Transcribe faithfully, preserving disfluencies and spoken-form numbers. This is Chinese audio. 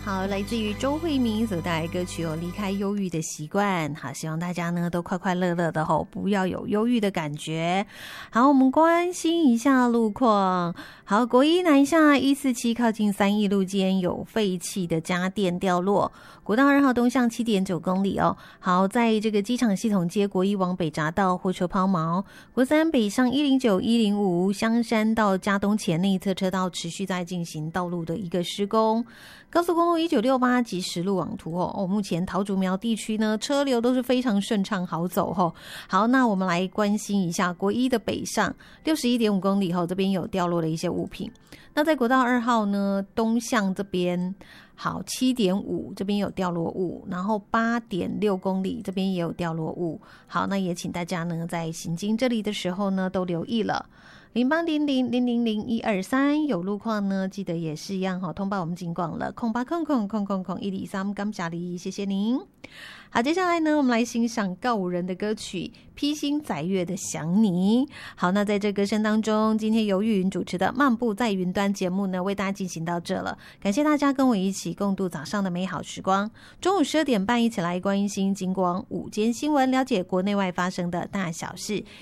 好，来自于周慧敏所带来歌曲哦，离开忧郁的习惯。好，希望大家呢都快快乐乐的吼，不要有忧郁的感觉。好，我们关心一下路况。好，国一南下一四七靠近三义路间有废弃的家电掉落，国道二号东向 七点九公里哦。好，在这个机场系统街国一往北匝道货车抛锚，国三北上一零九、一零五香山到嘉东前内侧车道持续在进行道路的一个施工。高速公路一九六八及实路网图哦，哦，目前桃竹苗地区呢车流都是非常顺畅好走哦。好，那我们来关心一下国一的北上六十一点五公里后，这边有掉落的一些物品。那在国道二号呢东向这边，好 七点五 这边有掉落物，然后 八点六公里这边也有掉落物。好，那也请大家呢在行经这里的时候呢都留意了。零八零零零零零一二三有路况呢，记得也是一样哈，通报我们警广了，空八空空空空空一里三感谢你，谢谢您。好，接下来呢，我们来欣赏告五人的歌曲《披星载月的想你》。好，那在这歌声当中，今天由玉云主持的《漫步在云端》节目呢，为大家进行到这了。感谢大家跟我一起共度早上的美好时光。中午十二点半，一起来关心警广午间新闻，了解国内外发生的大小事。